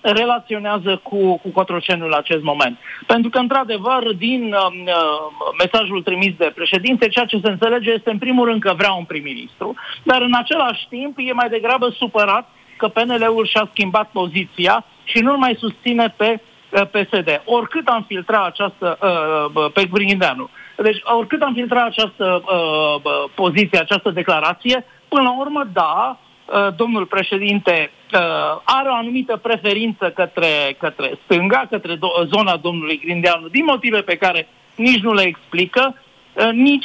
relaționează cu Cotroceni în acest moment. Pentru că, într-adevăr, din mesajul trimis de președinte, ceea ce se înțelege este, în primul rând, că vrea un prim-ministru, dar în același timp e mai degrabă supărat că PNL-ul și-a schimbat poziția și nu mai susține pe PSD. Oricât am filtrat această pe Grindeanu. Deci, oricât am filtrat această poziție, această declarație, până la urmă, da, domnul președinte are o anumită preferință către stânga, către zona domnului Grindeanu, din motive pe care nici nu le explică, nici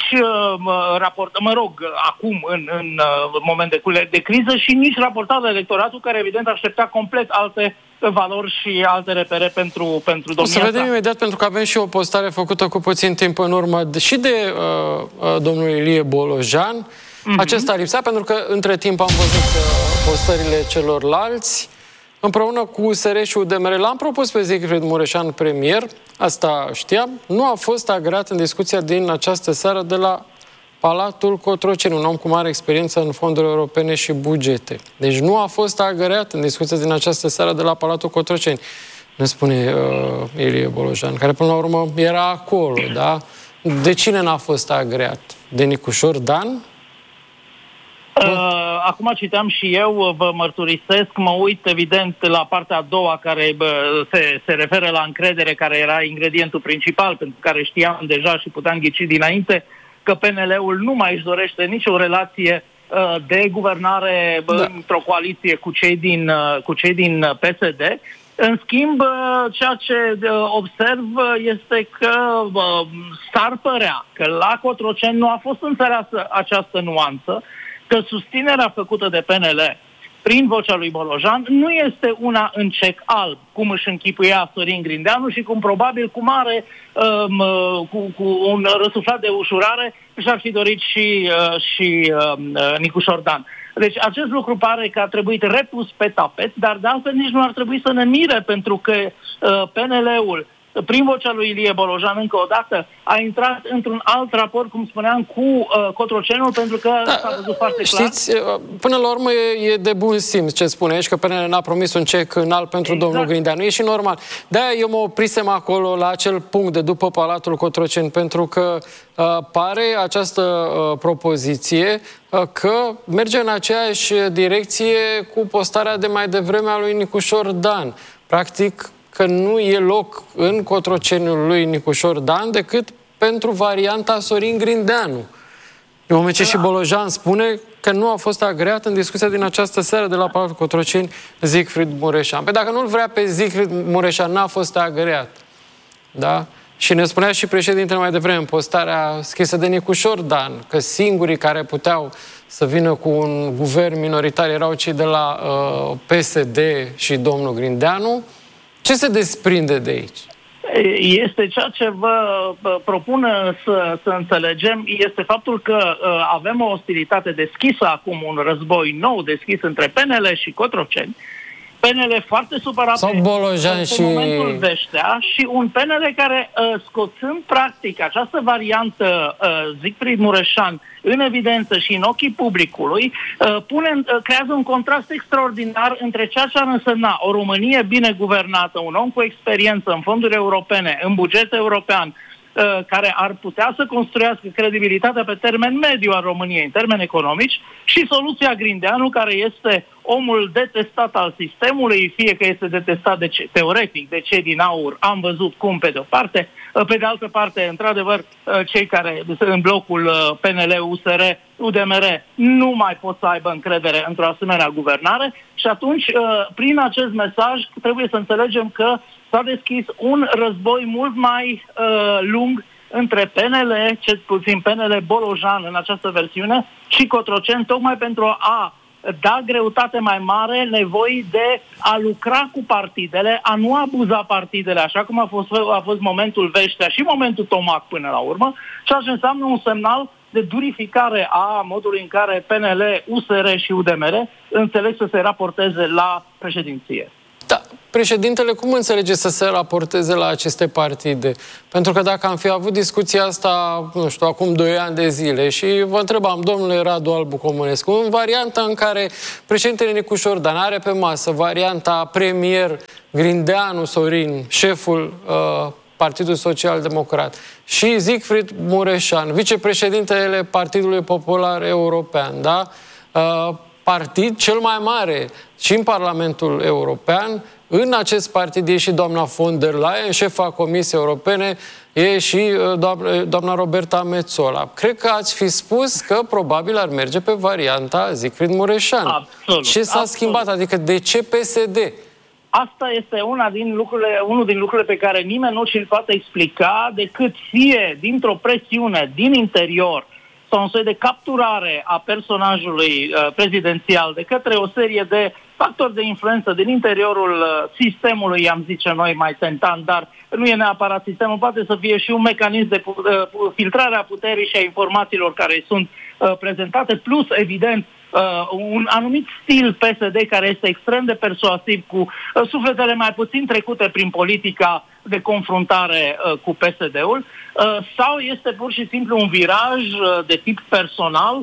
acum în moment de criză și nici raportat de electoratul care evident aștepta complet alte valori și alte repere pentru domnia. O să vedem imediat, pentru că avem și o postare făcută cu puțin timp în urmă și de domnul Ilie Bolojan. Acesta lipsea pentru că între timp am văzut postările celorlalți. Împreună cu USR și UDMR l-am propus pe Siegfried Mureșan premier, asta știam, nu a fost agreat în discuția din această seară de la Palatul Cotroceni, un om cu mare experiență în fonduri europene și bugete. Deci nu a fost agreat în discuția din această seară de la Palatul Cotroceni, ne spune Ilie Bolojan, care până la urmă era acolo, da? De cine n-a fost agreat? De Nicușor Dan? Acum citeam și eu, vă mărturisesc, mă uit evident la partea a doua care se referă la încredere, care era ingredientul principal, pentru care știam deja și puteam ghici dinainte că PNL-ul nu mai își dorește nicio relație de guvernare într-o coaliție cu cei din PSD. În schimb, ceea ce observ este că s-ar părea că la Cotroceni nu a fost înțeleasă această nuanță, că susținerea făcută de PNL prin vocea lui Bolojan nu este una în cec alb, cum își închipuia Sorin Grindeanu și cum probabil cu mare, cu un răsuflat de ușurare și-ar fi dorit și Nicușor Dan. Deci acest lucru pare că a trebuit repus pe tapet, dar de altfel nici nu ar trebui să ne mire, pentru că PNL-ul, prin vocea lui Ilie Bolojan, încă o dată, a intrat într-un alt raport, cum spuneam, cu Cotrocenul, pentru că s-a văzut foarte clar. Știți, până la urmă e de bun simț ce spune aici, că PNL n-a promis un cec înalt pentru domnul Grindeanu. E și normal. De-aia eu mă oprisem acolo, la acel punct de după Palatul Cotroceni, pentru că pare această propoziție că merge în aceeași direcție cu postarea de mai devreme a lui Nicușor Dan. Practic, că nu e loc în Cotroceniul lui Nicușor Dan decât pentru varianta Sorin Grindeanu. În moment ce și Bolojan spune că nu a fost agreat în discuția din această seară de la Palatul Cotroceni Siegfried Mureșan. Păi dacă nu-l vrea pe Siegfried Mureșan, n-a fost agreat. Da? Și ne spunea și președintele mai devreme în postarea scrisă de Nicușor Dan că singurii care puteau să vină cu un guvern minoritar erau cei de la PSD și domnul Grindeanu. Ce se desprinde de aici? Este ceea ce vă propun să înțelegem, este faptul că avem o ostilitate deschisă acum, un război nou deschis între PNL și Cotroceni. PNL foarte supărat pe momentul Veștea și un PNL care, scoțând practic această variantă Siegfried Mureșan în evidență și în ochii publicului, creează un contrast extraordinar între ceea ce ar însemna o Românie bine guvernată, un om cu experiență în fonduri europene, în buget european, care ar putea să construiască credibilitatea pe termen mediu a României, în termeni economici, și soluția Grindeanu, care este omul detestat al sistemului, fie că este detestat teoretic de cei din aur, am văzut cum pe de o parte, pe de altă parte, într-adevăr, cei care în blocul PNL, USR, UDMR nu mai pot să aibă încredere într-o asemenea guvernare și atunci, prin acest mesaj, trebuie să înțelegem că s-a deschis un război mult mai lung între PNL, cel puțin PNL Bolojan în această versiune, și Cotroceni, tocmai pentru a da greutate mai mare nevoii de a lucra cu partidele, a nu abuza partidele, așa cum a fost momentul Veștea și momentul Tomac până la urmă, ceea ce înseamnă un semnal de durificare a modului în care PNL, USR și UDMR înțeleg să se raporteze la președinție. Da, președintele cum înțelege să se raporteze la aceste partide? Pentru că dacă am fi avut discuția asta, nu știu, acum 2 ani de zile și vă întrebam, domnule Radu Albu Comunescu, în varianta în care președintele Nicușor Dan are pe masă varianta premier Grindeanu Sorin, șeful Partidul Social Democrat, și Siegfried Mureșan, vicepreședintele Partidului Popular European, da? Partid cel mai mare și în Parlamentul European. În acest partid e și doamna von der Leyen, șefa Comisiei Europene, e și doamna Roberta Metsola. Cred că ați fi spus că probabil ar merge pe varianta Siegfried Mureșan. Absolut. Ce s-a schimbat? Adică de ce PSD? Asta este unul din lucrurile pe care nimeni nu și-l poate explica decât fie dintr-o presiune din interior sau un soi de capturare a personajului prezidențial de către o serie de factori de influență din interiorul sistemului, i-am zice noi mai tentant, dar nu e neapărat sistemul, poate să fie și un mecanism de filtrare a puterii și a informațiilor care sunt prezentate, plus, evident, un anumit stil PSD care este extrem de persuasiv, cu sufletele mai puțin trecute prin politica de confruntare cu PSD-ul, sau este pur și simplu un viraj de tip personal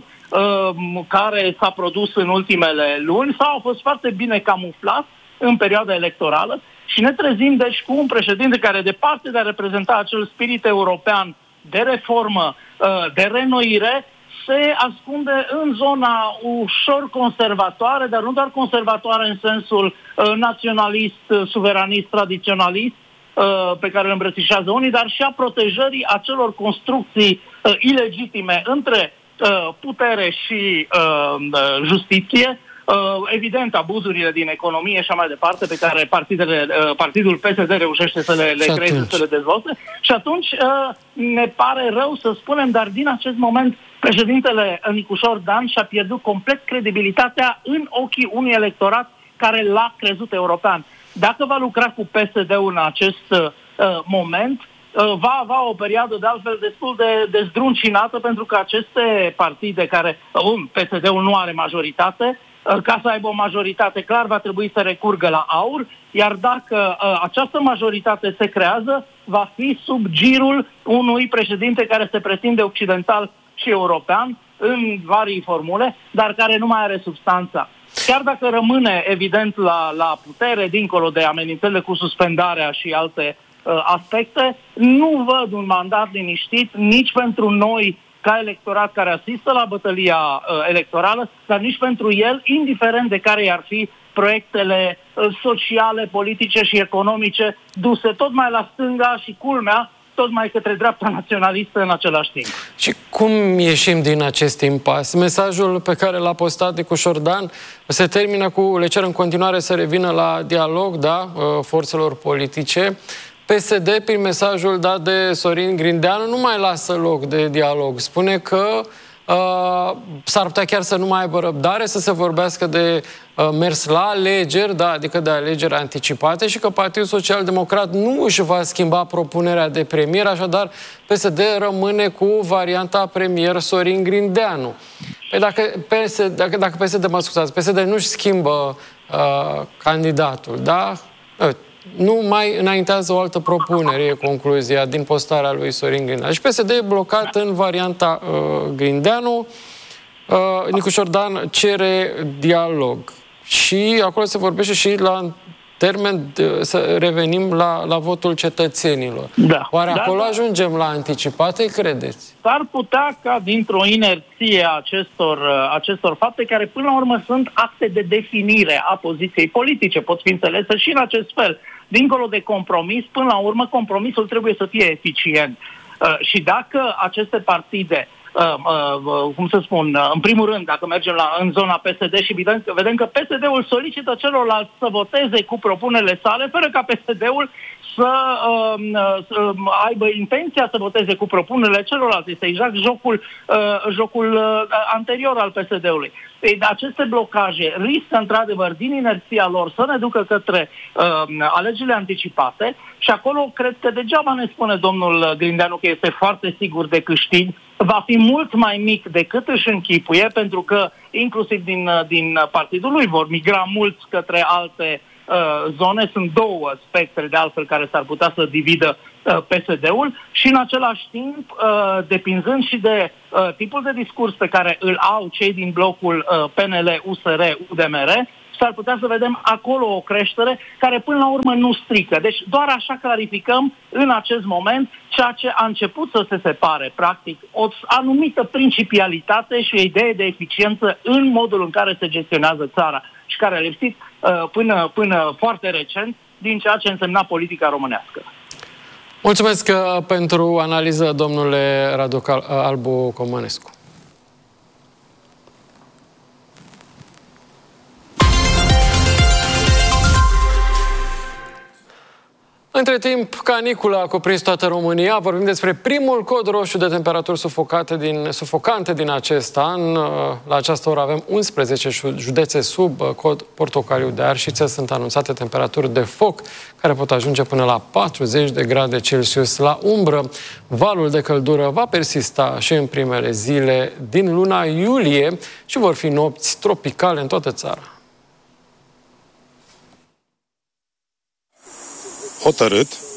care s-a produs în ultimele luni sau a fost foarte bine camuflat în perioada electorală și ne trezim deci cu un președinte care, departe de a reprezenta acel spirit european de reformă, de renoire, se ascunde în zona ușor conservatoare, dar nu doar conservatoare în sensul naționalist, suveranist, tradiționalist, pe care îl îmbrățișează unii, dar și a protejării acelor construcții ilegitime între putere și justiție, evident abuzurile din economie și așa mai departe, pe care partidul PSD reușește să le creeze, să le dezvolte. Și atunci ne pare rău să spunem, dar din acest moment președintele Nicușor Dan și-a pierdut complet credibilitatea în ochii unui electorat care l-a crezut european. Dacă va lucra cu PSD-ul în acest moment, va avea o perioadă de altfel destul de zdruncinată, pentru că aceste partide care, PSD-ul nu are majoritate, ca să aibă o majoritate clar va trebui să recurgă la AUR, iar dacă această majoritate se creează, va fi sub girul unui președinte care se pretinde occidental și european în varii formule, dar care nu mai are substanța. Chiar dacă rămâne evident la putere, dincolo de amenințările cu suspendarea și alte aspecte, nu văd un mandat liniștit nici pentru noi ca electorat care asistă la bătălia electorală, dar nici pentru el, indiferent de care i-ar fi proiectele sociale, politice și economice duse tot mai la stânga și, culmea, tot mai către dreapta naționalistă în același timp. Și cum ieșim din acest impas? Mesajul pe care l-a postat Nicușor Dan se termină cu: le cer în continuare să revină la dialog, da, forțelor politice. PSD, prin mesajul dat de Sorin Grindeanu, nu mai lasă loc de dialog. Spune că s-ar putea chiar să nu mai aibă răbdare să se vorbească de mers la alegeri, da, adică de alegeri anticipate, și că Partidul Social Democrat nu își va schimba propunerea de premier, așadar PSD rămâne cu varianta premier Sorin Grindeanu. Păi dacă PSD, mă scuzați, PSD nu-și schimbă candidatul, da? Nu mai înaintează o altă propunere, e concluzia din postarea lui Sorin Grindeanu. Și PSD e blocat în varianta Grindeanu. Nicușor Dan cere dialog. Și acolo se vorbește și la termen să revenim la votul cetățenilor. Da. Oare acolo ajungem la anticipate, credeți? S-ar putea ca dintr-o inerție acestor fapte, care până la urmă sunt acte de definire a poziției politice, pot fi înțelese și în acest fel. Dincolo de compromis, până la urmă compromisul trebuie să fie eficient. Și dacă aceste partide, cum să spun, în primul rând, dacă mergem în zona PSD și vedem că PSD-ul solicită celorlalți să voteze cu propunerile sale, fără ca PSD-ul să aibă intenția să voteze cu propunerile celorlalți. Este exact jocul anterior al PSD-ului. Aceste blocaje riscă, într-adevăr, din inerția lor, să ne ducă către alegerile anticipate și acolo cred că degeaba ne spune domnul Grindeanu că este foarte sigur de câștig. Va fi mult mai mic decât își închipuie, pentru că inclusiv din partidul lui vor migra mulți către alte zone. Sunt două spectre, de altfel, care s-ar putea să dividă PSD-ul și, în același timp, depinzând și de tipul de discurs pe care îl au cei din blocul PNL, USR, UDMR, s-ar putea să vedem acolo o creștere care până la urmă nu strică. Deci doar așa clarificăm în acest moment ceea ce a început să se separe, practic, o anumită principialitate și o idee de eficiență în modul în care se gestionează țara și care a lipsit până foarte recent din ceea ce însemna politica românească. Mulțumesc pentru analiză, domnule Radu Albu Comănescu. Între timp, canicula a cuprins toată România. Vorbim despre primul cod roșu de temperaturi sufocante din acest an. La această oră avem 11 județe sub cod portocaliu de Arșiță. Sunt anunțate temperaturi de foc care pot ajunge până la 40 de grade Celsius la umbră. Valul de căldură va persista și în primele zile din luna iulie și vor fi nopți tropicale în toată țara. Hotărât